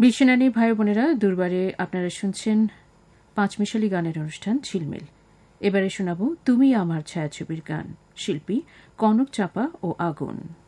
বিশ্বনানী ভাই বোনেরা, দুর্বারে আপনারা শুনছেন পাঁচমিশালি গানের অনুষ্ঠান ঝিলমিল। এবারে শোনাব তুমি আমার ছায়াছবির গান, শিল্পী কনক চাপা ও আগুন।